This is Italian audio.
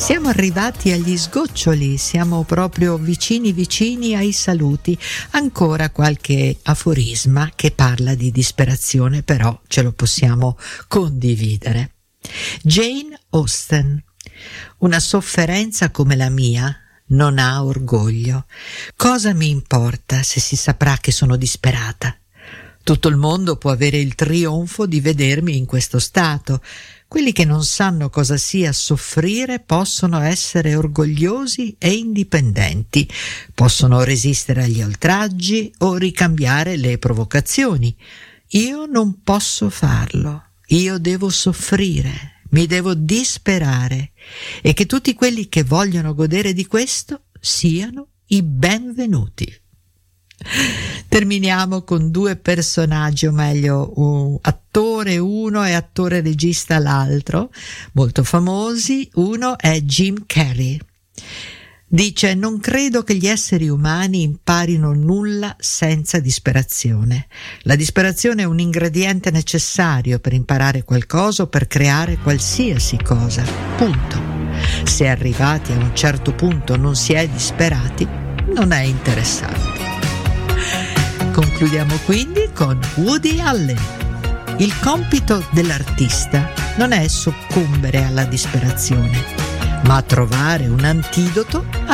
Siamo arrivati agli sgoccioli, siamo proprio vicini ai saluti. Ancora qualche aforisma che parla di disperazione, però ce lo possiamo condividere. Jane Austen: una sofferenza come la mia non ha orgoglio. Cosa mi importa se si saprà che sono disperata? Tutto il mondo può avere il trionfo di vedermi in questo stato. Quelli che non sanno cosa sia soffrire possono essere orgogliosi e indipendenti, possono resistere agli oltraggi o ricambiare le provocazioni. Io non posso farlo, io devo soffrire, mi devo disperare, e che tutti quelli che vogliono godere di questo siano i benvenuti. Terminiamo con due personaggi, o meglio un attore uno e attore regista l'altro, molto famosi. Uno è Jim Carrey. Dice: non credo che gli esseri umani imparino nulla senza disperazione. La disperazione è un ingrediente necessario per imparare qualcosa o per creare qualsiasi cosa. Punto. Se arrivati a un certo punto non si è disperati, non è interessante. Concludiamo quindi con Woody Allen. Il compito dell'artista non è soccombere alla disperazione, ma trovare un antidoto